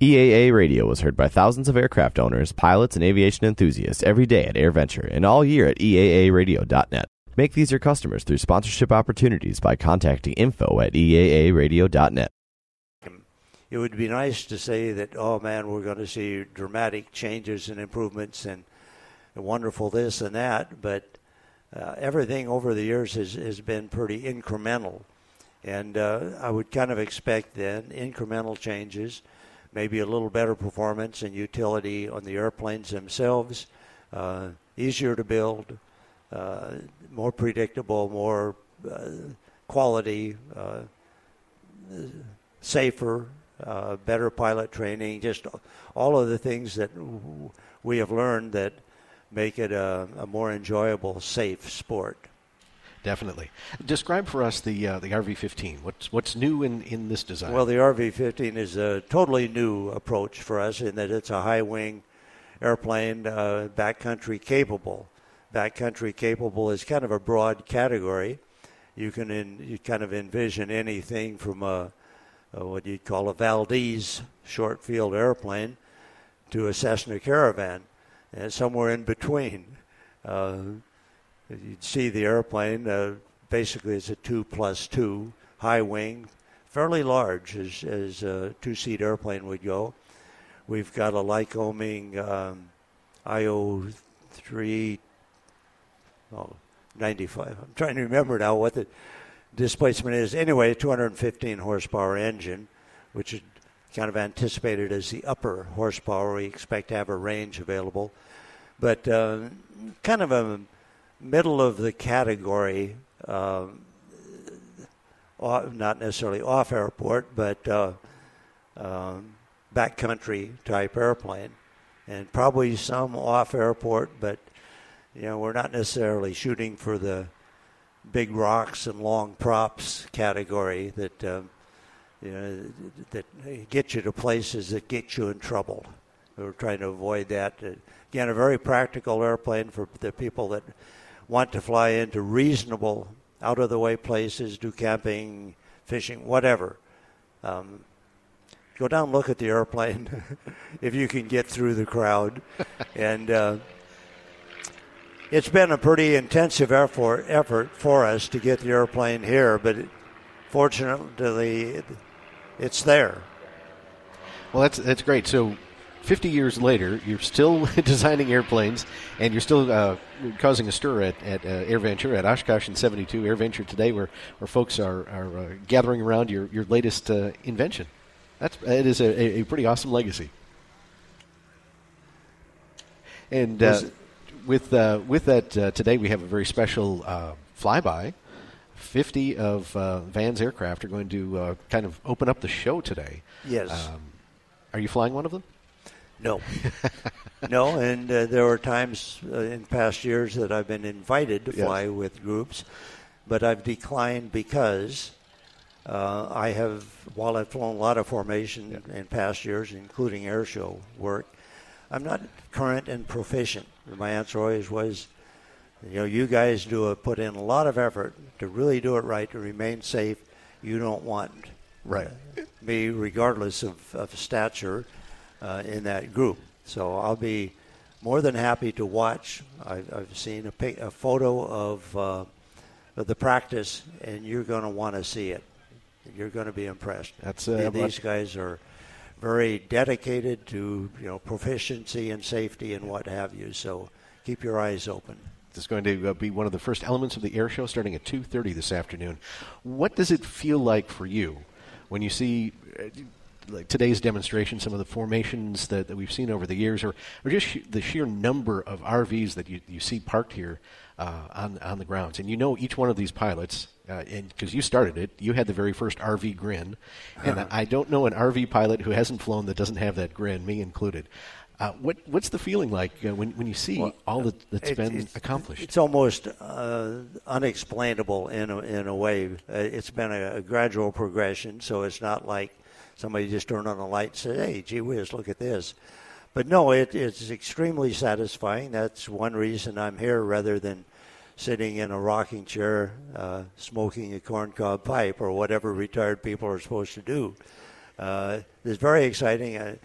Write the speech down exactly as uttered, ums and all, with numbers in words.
E A A Radio is heard by thousands of aircraft owners, pilots, and aviation enthusiasts every day at AirVenture and all year at E A A radio dot net. Make these your customers through sponsorship opportunities by contacting info at E A A radio dot net. It would be nice to say that, oh man, we're going to see dramatic changes and improvements and wonderful this and that, but uh, everything over the years has, has been pretty incremental. And uh, I would kind of expect then incremental changes, maybe a little better performance and utility on the airplanes themselves, uh, easier to build, uh, more predictable, more uh, quality, uh, safer, uh, better pilot training, just all of the things that we have learned that make it a, a more enjoyable, safe sport. Definitely. Describe for us the uh, the R V fifteen. What's what's new in, in this design? Well, the R V fifteen is a totally new approach for us in that it's a high-wing airplane, uh, backcountry capable. Backcountry capable is kind of a broad category. You can in, you kind of envision anything from a, a what you'd call a Valdez short-field airplane to a Cessna Caravan, and somewhere in between. Uh, You'd see the airplane, uh, basically it's a two plus two, high wing, fairly large as, as a two-seat airplane would go. We've got a Lycoming um, I O three oh, ninety-five. I'm trying to remember now what the displacement is. Anyway, two hundred fifteen horsepower engine, which is kind of anticipated as the upper horsepower. We expect to have a range available. But uh, kind of a middle of the category, uh, not necessarily off airport, but uh, um, backcountry type airplane, and probably some off airport, but you know we're not necessarily shooting for the big rocks and long props category that uh, you know that get you to places that get you in trouble. We're trying to avoid that. Again, a very practical airplane for the people that want to fly into reasonable, out-of-the-way places, do camping, fishing, whatever. Um, go down and look at the airplane if you can get through the crowd. and uh, it's been a pretty intensive effort, effort for us to get the airplane here, but it, fortunately, it, it's there. Well, that's that's great. So fifty years later, you're still designing airplanes, and you're still uh, causing a stir at, at uh, AirVenture, at Oshkosh and seventy-two AirVenture today, where, where folks are, are uh, gathering around your, your latest uh, invention. That's It is a, a pretty awesome legacy. And uh, with uh, with that, uh, today we have a very special uh, flyby. fifty of uh, Van's aircraft are going to uh, kind of open up the show today. Yes. Um, are you flying one of them? No. no, and uh, there were times uh, in past years that I've been invited to fly yes. with groups, but I've declined because uh, I have, while I've flown a lot of formation yeah. in past years, including air show work, I'm not current and proficient. My answer always was, you know, you guys do a, put in a lot of effort to really do it right, to remain safe. You don't want right. uh, me, regardless of, of stature, Uh, in that group. So I'll be more than happy to watch. I've, I've seen a, pic, a photo of, uh, of the practice, and you're going to want to see it. You're going to be impressed. That's uh, These guys are very dedicated to you know proficiency and safety and what have you. So keep your eyes open. This is going to uh, be one of the first elements of the air show starting at two thirty this afternoon. What does it feel like for you when you see uh, like today's demonstration, some of the formations that, that we've seen over the years, or, or just sh- the sheer number of R Vs that you, you see parked here uh, on on the grounds? And you know each one of these pilots, uh, and because you started it, you had the very first R V grin. And uh-huh. I don't know an R V pilot who hasn't flown that doesn't have that grin, me included. Uh, what what's the feeling like uh, when when you see well, all that, that's it, been it's, accomplished? It's almost uh, unexplainable in a, in a way. Uh, it's been a, a gradual progression, so it's not like somebody just turned on a light and said, hey, gee whiz, look at this. But no, it, it's extremely satisfying. That's one reason I'm here rather than sitting in a rocking chair uh, smoking a corncob pipe or whatever retired people are supposed to do. Uh, it's very exciting. Uh,